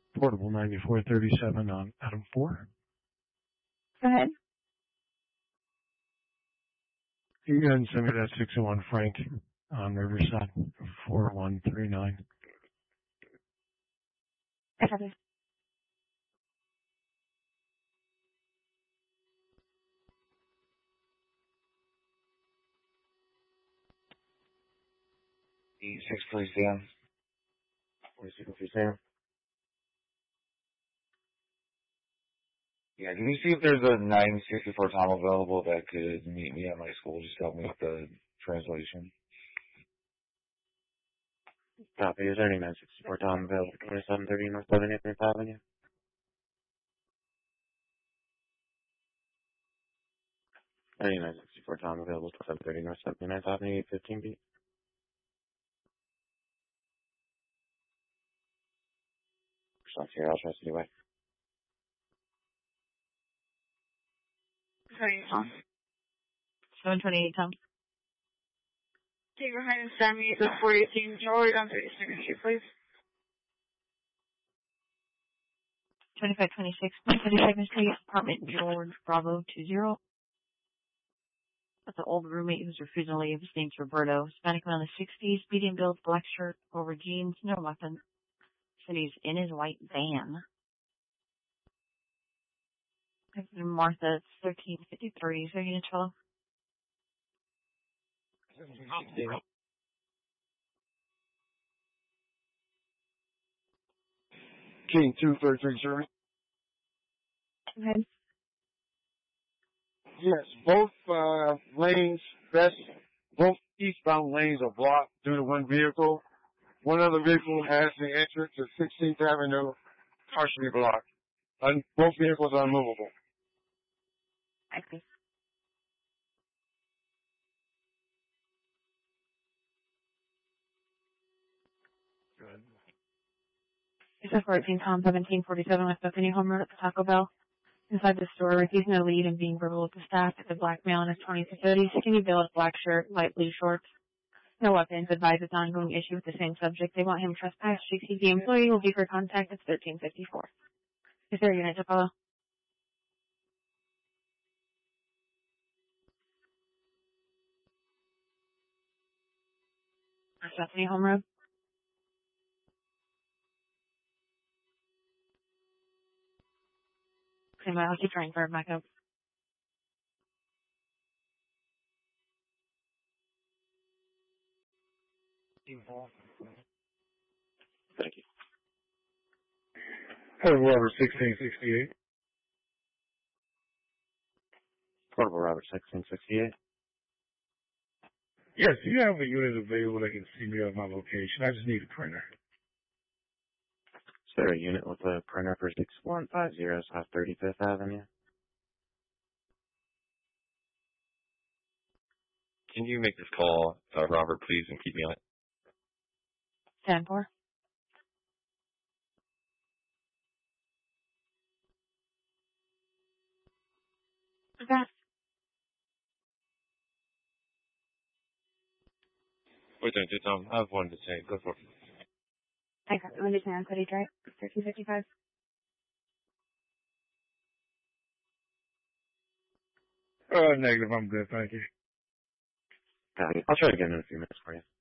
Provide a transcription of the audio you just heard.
Portable 9437 on Adam 4. Go ahead. You can go ahead and send me that 601 Frank on Riverside 4139. I copy. E6, please, Dan. 46, Sam. Yeah, can you see if there's a 964 Tom available that could meet me at my school? Just help me with the translation. Copy. Is there any 964 Tom available? 2730 North 78th Avenue. 964 Tom available, 2730 North 79th Avenue, 15 feet. Shots here, I'll try to anyway. Sorry, Tom. 728 Tom. Take your hand and send me the 418 George on 32nd Street, please. 2526 32nd Street, apartment George Bravo 20. That's an old roommate who's refusing to leave. His name's Roberto. Hispanic around the 60s, medium build, black shirt over jeans, no weapon. Said he's in his white van. Martha, it's 1353. Is there a unit 12? King 233, sir. Okay. Yes, both both eastbound lanes are blocked due to one vehicle. One other vehicle has the entrance to 16th Avenue partially blocked. And both vehicles are unmovable. Okay. Good. It's a 14 Tom 1747 West Bethany Home Road at the Taco Bell. Inside the store, Ricky's no lead and being verbal with the staff. It's a black male in his 20s to 30s, skinny build, black shirt, light blue shorts. No weapons. Advise it's an ongoing issue with the same subject. They want him trespassed. The employee will be for contact. It's 1354. Is there a unit to follow? West Bethany Home Road. Okay, I'll keep trying for it back up. Thank you. Portable Robert 1668. Portable Robert 1668. Yes, do you have a unit available that can see me at my location? I just need a printer. Is there a unit with a printer for 6150 South 35th Avenue? Can you make this call, Robert, please, and keep me on it? 10-4. Okay. Wait, Tom, I have one to say. Go for it. I got the understand, Cody, right? 1355. Negative, I'm good, thank you. I'll try to get in a few minutes for you.